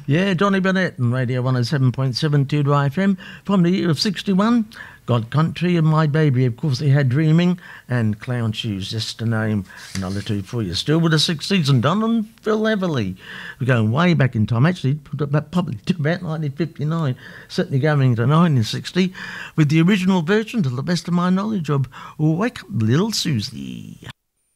Yeah, Johnny Burnett and Radio 107.7 2 FM from the year of 61. God Country and My Baby, of course, they had Dreaming and Clown Shoes, just to name another two for you. Still with the 60s and Don and Phil Everly. We're going way back in time, actually, probably to about 1959, certainly going to 1960, with the original version, to the best of my knowledge, of Wake Up Little Susie.